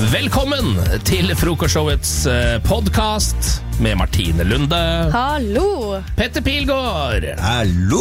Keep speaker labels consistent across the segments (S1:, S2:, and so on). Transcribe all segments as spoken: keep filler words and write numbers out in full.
S1: Velkommen til Frokostshowets podcast med Martine Lunde.
S2: Hallo.
S1: Petter Pilgaard.
S3: Hallo.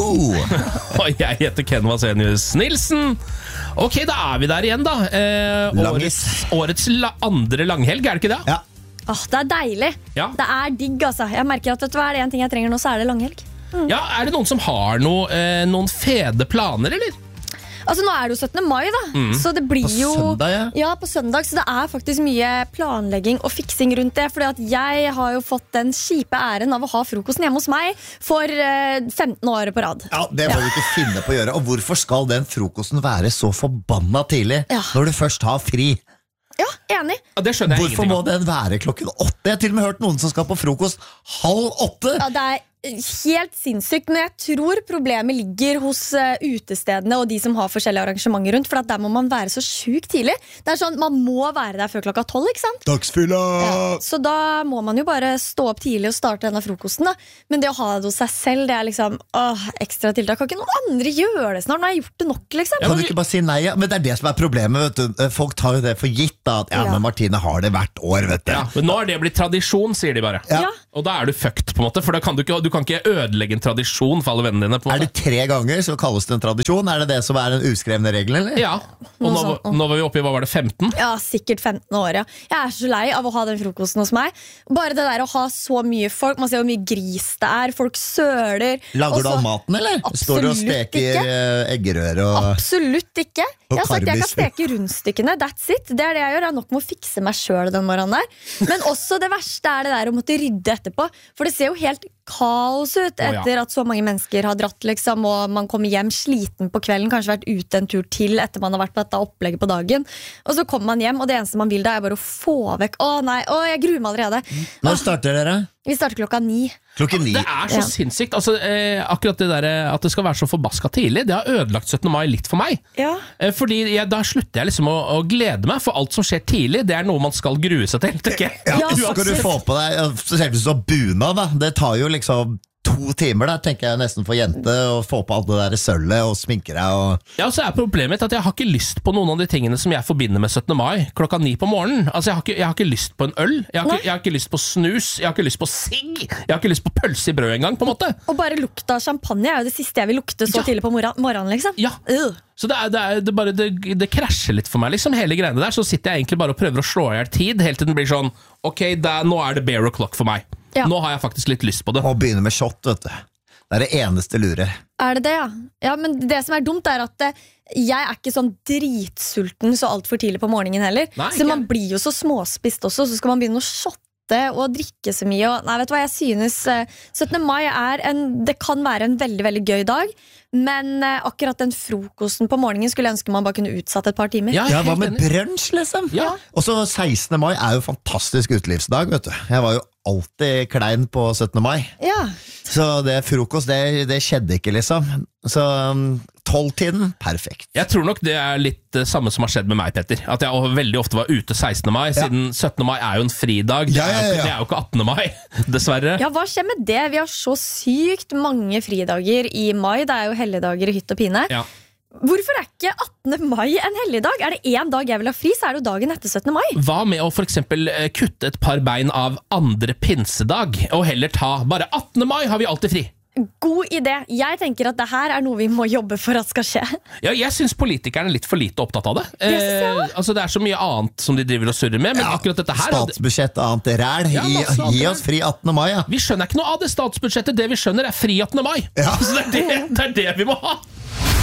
S1: Og jeg heter Ken Vasenius Nilsen. Ok, da er vi der igjen da. Eh, årets årets la andre langhelg, er det ikke det?
S3: Ja.
S2: Åh, det er deilig.
S1: Ja.
S2: Det er digg, altså. Jeg merker at vet du hva, er det en ting jeg trenger nå, så er det langhelg. Mm.
S1: Ja, er det noen som har noe, eh, noen fede planer, eller?
S2: Altså, nå er det jo syttende mai da, mm. så det blir
S3: på
S2: jo...
S3: søndag, ja.
S2: Ja, på søndag, så det er faktisk mye planlegging og fiksing rundt det, fordi at jeg har jo fått den kjipe æren av å ha frokosten hjemme hos meg for eh, femten år på rad.
S3: Ja, det må du ikke finne på å gjøre. Og hvorfor skal den frokosten være så forbanna tidlig,
S2: Ja.
S3: når du først har fri?
S2: Ja, enig.
S1: Ja, det skjønner jeg
S3: Hvorfor
S1: ingenting
S3: må
S1: av.
S3: den være klokken åtte? Jeg har til og med hørt noen som skal på frokost halv åtte.
S2: Ja, det er helt sinnssykt, men jeg tror problemet ligger hos uh, utestedene og de som har forskjellige arrangementer rundt, for at der må man være så sykt tidlig. Det er sånn, man må være der før klokka tolv, ikke sant?
S3: Dagsfylla!
S2: Ja, så da må man jo bare stå opp tidlig og starte denne frokosten da. Men det å ha det hos seg selv, det er liksom åh, ekstra tiltak. Kan ikke noen andre gjøre det snart? Nå har jeg gjort det nok, liksom.
S3: Kan du ikke bare si nei? Ja? Men det er det som er problemet, vet du. Folk tar jo det for gitt da, at ja,
S2: Ja.
S3: men Martine har det hvert år, vet du.
S1: Ja, men nå er det blitt tradisjon, sier de bare.
S3: Ja.
S2: Ja.
S1: Og da er du fucked på en måte, for da kan du, ikke, du kan ikke ødelegge en tradisjon for alle vennene dine på en
S3: Er
S1: måte.
S3: det tre ganger så kalles det en tradisjon? Er det det som er den uskrevne regelen, eller?
S1: Ja, og nå, nå var vi oppe i, hva var det, femten?
S2: Ja, sikkert femten år, ja. Jeg er så lei av å ha den frokosten hos meg. Bare det der å ha så mye folk, man ser hvor mye gris det er, folk søler.
S3: Lager
S2: Og
S3: du
S2: så-
S3: all maten, eller? Står du og
S2: Absolutt
S3: steker
S2: ikke.
S3: eh, eggerøre og...
S2: Absolutt ikke. Jeg har sagt jeg kan
S3: karbis.
S2: steke rundstykkene, that's it. Det er det jeg gjør, jeg har nok med å fikse meg selv den morgenen der. Men også det verste er det der å måtte rydde etterpå. For det ser jo helt kaos ut
S1: Å, ja.
S2: etter at så mange mennesker har dratt liksom, og man kommer hjem sliten på kvelden, kanskje vært ute en tur til etter man har vært på dette opplegget på dagen. Og så kommer man hjem, og det eneste man vil da er bare å få vekk. Å nei, å, jeg gruer meg allerede.
S3: Når starter dere?
S2: Vi starter klokka ni.
S3: Klokken ni.
S1: Det er så
S2: Ja.
S1: sinnssykt. Altså, eh, akkurat det der eh, at det skal være så forbaska tidlig, det har ødelagt syttende mai litt for meg.
S2: Ja.
S1: Eh, fordi jeg, da slutter jeg liksom å, å glede meg, for alt som skjer tidlig, det er noe man skal grue seg til. tenker jeg.
S3: Ja,
S2: Ja,
S3: så skal du
S2: absolutt.
S3: få på deg, ja, selv hvis du har bunad da, det tar jo liksom to timer da, tenker jeg nesten for jente, å få på alt det der sølvet og sminke deg og...
S1: Ja, og så er problemet mitt at jeg har ikke lyst på noen av de tingene som jeg forbinder med syttende mai klokka ni på morgenen. Altså, jeg har ikke, jeg har ikke lyst på en øl, jeg har,
S2: Nei.
S1: ikke, jeg har ikke lyst på snus, jeg har ikke lyst på sigg, jeg har ikke lyst på pølse i brød engang, på en måte.
S2: Og bare lukta av champagne er jo det siste jeg vil lukte så
S1: Ja.
S2: tidlig på mora- morgenen, liksom.
S1: Ja.
S2: Øh.
S1: Så det, er, det, er, det, bare, det, det krasjer litt for meg, liksom, hele greiene der. Så sitter jeg egentlig bare og prøver å slå i hjel tid, helt til den blir sånn, ok, det, er- nå er det bear o'clock for meg.
S2: Ja.
S1: Nå har jeg faktisk litt lyst på det.
S3: Må begynne med shot, vet du. Det er det eneste lure.
S2: Er det det, ja? Ja, men det som er dumt er at eh, jeg er ikke sånn dritsulten så alt for tidlig på morgenen heller.
S1: Nei,
S2: så
S1: ikke
S2: man
S1: jeg.
S2: blir jo så småspist også, så skal man begynne å shotte og drikke så mye. Og, nei, vet du hva, jeg synes eh, syttende mai er en, det kan være en veldig, veldig gøy dag, men eh, akkurat den frokosten på morgenen skulle jeg ønske man bare kunne utsatt et par timer.
S1: Ja, jeg
S3: Ja,
S1: er
S3: hva
S1: helt
S3: med
S1: enig.
S3: brunch, liksom?
S1: Ja.
S3: Og så sekstende mai er jo fantastisk utelivsdag, vet du. Jeg var jo alltid klein på syttende mai.
S2: Ja.
S3: Så det frokost, det, det skjedde ikke, liksom. Så um, tolvtiden, perfekt.
S1: Jeg tror nok det er litt det samme som har skjedd med meg, Petter. At jeg veldig ofte var ute sekstende mai, siden syttende mai er jo en fridag. Det
S3: Ja, ja,
S1: er jo ikke,
S3: ja.
S1: det er jo ikke attende mai, dessverre.
S2: Ja, hva skjer med det? Vi har så sykt mange fridager i mai. Det er jo helligdager i hytt og pine.
S1: Ja.
S2: Hvorfor er ikke attende mai en helligdag? Er det én dag jeg vil ha fri, så er det jo dagen etter syttende mai.
S1: Hva med å for eksempel eh, kutte et par bein av andre pinsedag, og heller ta bare attende mai har vi alltid fri?
S2: God idé. Jeg tenker at det her er noe vi må jobbe for at skal skje.
S1: Ja, jeg synes politikerne er litt for lite opptatt av det.
S2: Det synes jeg
S1: Eh, altså, det er så mye annet som de driver og surrer med, men akkurat dette her...
S3: Statsbudsjett og annet ræl.
S1: Ja,
S3: Gi,
S1: masse annet
S3: gi
S1: ræl.
S3: oss fri attende mai, ja.
S1: Vi skjønner ikke noe av det statsbudsjettet, det vi skjønner er fri attende mai.
S2: Ja.
S1: Så det er det, det er det vi må ha.